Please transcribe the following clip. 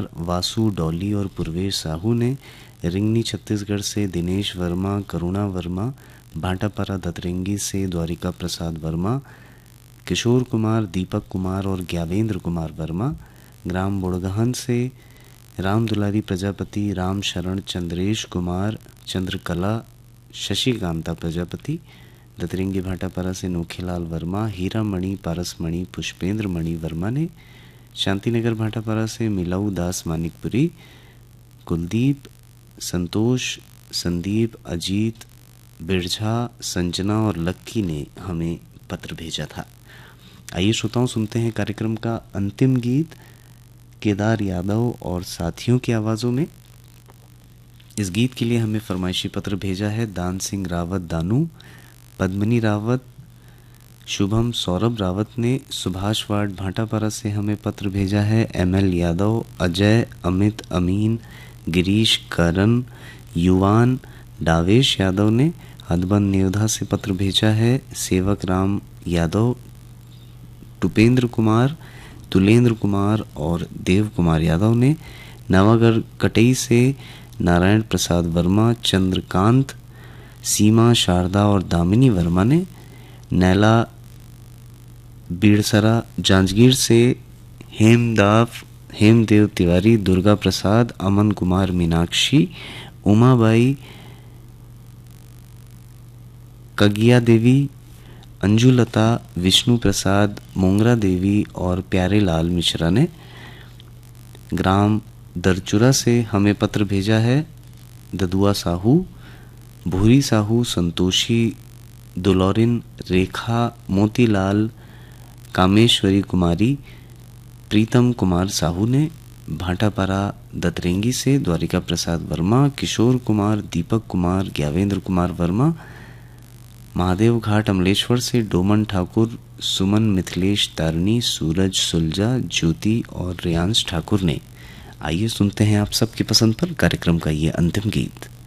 कुमार, वासु डॉली और पूर्वेश साहू ने। रिंगनी छत्तीसगढ़ से दिनेश वर्मा, करुणा वर्मा। भाटापारा दतरेंगी से द्वारिका प्रसाद वर्मा, किशोर कुमार, दीपक कुमार और ज्ञावेंद्र कुमार वर्मा। ग्राम बुड़गहन से राम दुलारी प्रजापति, राम शरण, चंद्रेश कुमार, चंद्रकला, शशिकांता प्रजापति। दतरेंगी भाटापारा से नोखेलाल वर्मा, हीरा मणि, पारसमणि, पुष्पेंद्र मणि वर्मा ने। शांतिनगर भाटापारा से मिलाऊ दास मानिकपुरी, कुलदीप, संतोष, संदीप, अजीत, बिरझा, संजना और लक्की ने हमें पत्र भेजा था। आइए श्रोताओं, सुनते हैं कार्यक्रम का अंतिम गीत केदार यादव और साथियों की आवाज़ों में। इस गीत के लिए हमें फरमाइशी पत्र भेजा है दान सिंह रावत दानू, पद्मनी रावत, शुभम सौरभ रावत ने। सुभाष वार्ड भाटापारा से हमें पत्र भेजा है ML यादव, अजय, अमित, अमीन, गिरीश, करण, युवान, डावेश यादव ने। हदबन नेवधा से पत्र भेजा है सेवक राम यादव, टुपेंद्र कुमार, तुलेंद्र कुमार और देव कुमार यादव ने। नवागढ़ कटई से नारायण प्रसाद वर्मा, चंद्रकांत, सीमा, शारदा और दामिनी वर्मा ने। नैला बीड़सरा जांजगीर से हेमदेव तिवारी, दुर्गा प्रसाद, अमन कुमार, मीनाक्षी, उमाबाई, कगिया देवी, अंजुलता, विष्णु प्रसाद, मोंगरा देवी और प्यारे लाल मिश्रा ने। ग्राम दरचुरा से हमें पत्र भेजा है ददुआ साहू, भूरी साहू, संतोषी, दुलौरिन, रेखा, मोतीलाल, कामेश्वरी कुमारी, प्रीतम कुमार साहू ने। भाटापारा दतरेंगी से द्वारिका प्रसाद वर्मा, किशोर कुमार, दीपक कुमार, ज्ञावेंद्र कुमार वर्मा। महादेव घाट अमलेश्वर से डोमन ठाकुर, सुमन, मिथिलेश, तारणी, सूरज, सुलजा, ज्योति और रियांश ठाकुर ने। आइए सुनते हैं आप सबकी पसंद पर कार्यक्रम का ये अंतिम गीत।